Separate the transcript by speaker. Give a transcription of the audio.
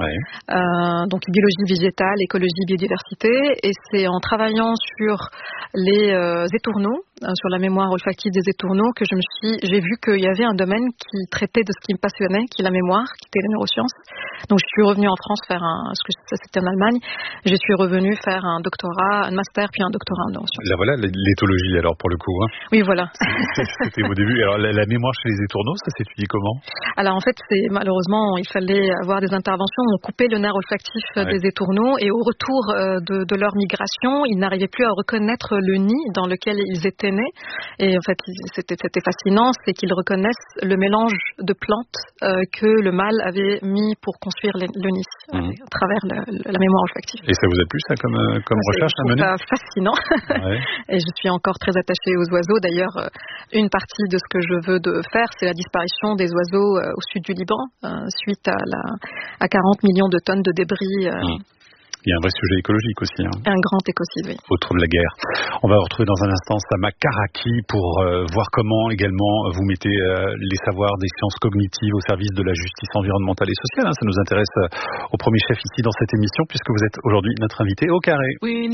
Speaker 1: Ouais.
Speaker 2: Donc biologie végétale, écologie, biodiversité. Et c'est en travaillant sur les étourneaux, sur la mémoire olfactive des étourneaux, que j'ai vu qu'il y avait un domaine qui traitait de ce qui me passionnait, qui est la mémoire, qui était les neurosciences. Donc je suis revenue en France parce que ça c'était en Allemagne, je suis revenue faire un doctorat, un master puis un doctorat en neurosciences.
Speaker 1: Là voilà, l'éthologie alors pour le coup. Hein.
Speaker 2: Oui, voilà.
Speaker 1: C'était au début. Alors la mémoire chez les étourneaux, ça s'étudie comment?
Speaker 2: Alors en fait, malheureusement, il fallait avoir des interventions. On coupait le nerf olfactif des étourneaux et au retour de leur migration, ils n'arrivaient plus à reconnaître le nid dans lequel ils étaient nés. Et en fait, c'était fascinant, c'est qu'ils reconnaissent le mélange de plantes que le mâle avait mis pour construire le nid à travers la mémoire olfactive.
Speaker 1: Et ça vous a plu ça comme recherche à mener?
Speaker 2: C'est fascinant. Ouais. Et je suis encore très attachée aux oiseaux. D'ailleurs, une partie de ce que je veux faire, c'est la disparition des oiseaux au sud du Liban, suite à 40 millions de tonnes de débris.
Speaker 1: Il y a un vrai sujet écologique aussi. Hein.
Speaker 2: Un grand écocide, oui.
Speaker 1: Autour de la guerre. On va retrouver dans un instant Sama Karaki pour voir comment également vous mettez les savoirs des sciences cognitives au service de la justice environnementale et sociale. Hein. Ça nous intéresse au premier chef ici dans cette émission puisque vous êtes aujourd'hui notre invité au carré.
Speaker 3: Oui.